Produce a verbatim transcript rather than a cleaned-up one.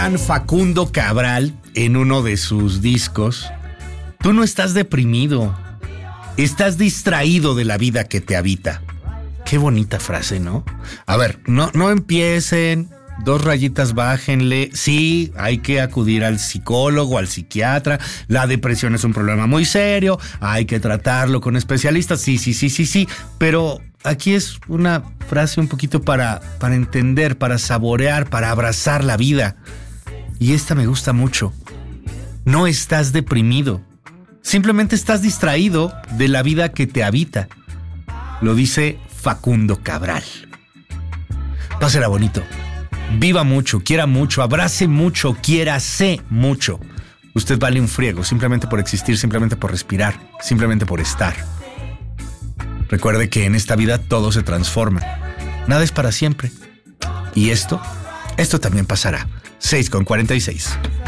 Facundo Cabral, en uno de sus discos, tú no estás deprimido, estás distraído de la vida que te habita. Qué bonita frase, ¿no? A ver, no, no empiecen, dos rayitas bájenle. Sí, hay que acudir al psicólogo, al psiquiatra. La depresión es un problema muy serio, hay que tratarlo con especialistas. Sí, sí, sí, sí, sí. Pero aquí es una frase un poquito para, para entender, para saborear, para abrazar la vida. Y esta me gusta mucho. No estás deprimido. Simplemente estás distraído de la vida que te habita. Lo dice Facundo Cabral. Pásela bonito. Viva mucho, quiera mucho, abrace mucho, quiérase mucho. Usted vale un friego simplemente por existir, simplemente por respirar, simplemente por estar. Recuerde que en esta vida todo se transforma. Nada es para siempre. Y esto, esto también pasará. seis con cuarenta y seis.